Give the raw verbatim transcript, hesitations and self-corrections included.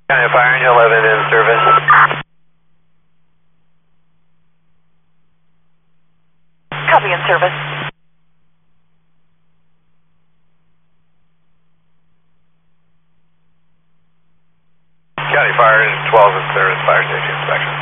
County Fire Engine eleven in service. Copy in service. County Fire Engine twelve in service, fire station inspection.